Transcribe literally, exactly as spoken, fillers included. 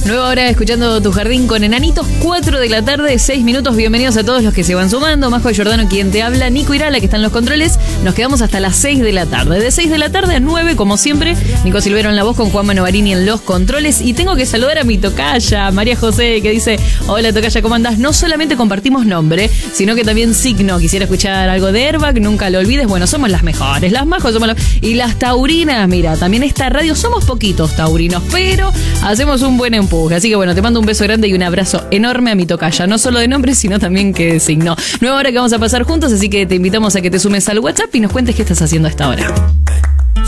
Nueva hora escuchando Tu Jardín con Enanitos, cuatro de la tarde, seis minutos. Bienvenidos a todos los que se van sumando. Majo Giordano, quien te habla, Nico Irala, que están los controles. Nos quedamos hasta las seis de la tarde. De seis de la tarde a nueve, como siempre, Nico Silvero en la voz con Juan Manovarini en los controles. Y tengo que saludar a mi tocaya, María José, que dice: hola tocaya, ¿cómo andás? No solamente compartimos nombre, sino que también signo. Quisiera escuchar algo de Airbag, nunca lo olvides. Bueno, somos las mejores, las majos somos las... Y las taurinas, mira, también esta radio, somos poquitos taurinos, pero hacemos un buen empuje. Así que bueno, te mando un beso grande y un abrazo enorme a mi tocaya, no solo de nombre, sino también que de signo. Nueva hora que vamos a pasar juntos, así que te invitamos a que te sumes al WhatsApp y nos cuentes qué estás haciendo a esta hora.